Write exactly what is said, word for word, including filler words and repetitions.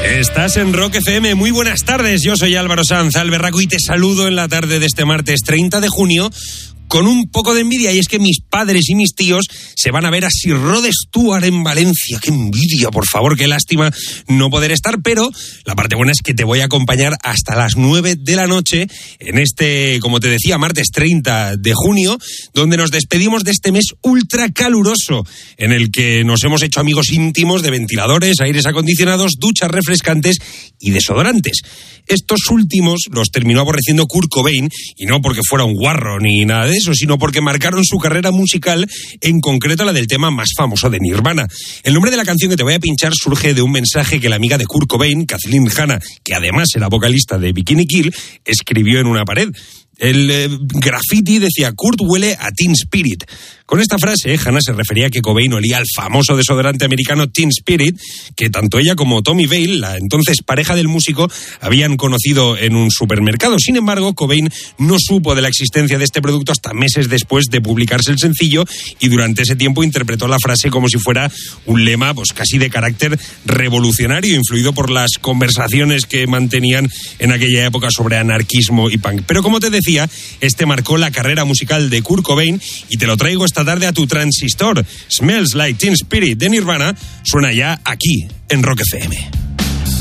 Estás en Rock F M, muy buenas tardes, yo soy Álvaro Sanz Alberraco y te saludo en la tarde de este martes treinta de junio con un poco de envidia, y es que mis padres y mis tíos se van a ver a Sir Rod Stewart en Valencia. ¡Qué envidia, por favor! ¡Qué lástima no poder estar! Pero la parte buena es que te voy a acompañar hasta las nueve de la noche en este, como te decía, martes treinta de junio, donde nos despedimos de este mes ultra caluroso, en el que nos hemos hecho amigos íntimos de ventiladores, aires acondicionados, duchas refrescantes y desodorantes. Estos últimos los terminó aborreciendo Kurt Cobain, y no porque fuera un guarro ni nada de eso, sino porque marcaron su carrera musical, en concreto la del tema más famoso de Nirvana. El nombre de la canción que te voy a pinchar surge de un mensaje que la amiga de Kurt Cobain, Kathleen Hanna, que además era vocalista de Bikini Kill, escribió en una pared. El eh, graffiti decía: Kurt huele a Teen Spirit. Con esta frase, eh, Hannah se refería a que Cobain olía al famoso desodorante americano Teen Spirit, que tanto ella como Tommy Vale, la entonces pareja del músico, habían conocido en un supermercado. Sin embargo, Cobain no supo de la existencia de este producto hasta meses después de publicarse el sencillo, y durante ese tiempo interpretó la frase como si fuera un lema pues casi de carácter revolucionario, influido por las conversaciones que mantenían en aquella época sobre anarquismo y punk. Pero como te decía, este marcó la carrera musical de Kurt Cobain, y te lo traigo esta tarde a tu transistor. Smells Like Teen Spirit de Nirvana suena ya aquí en Rock F M.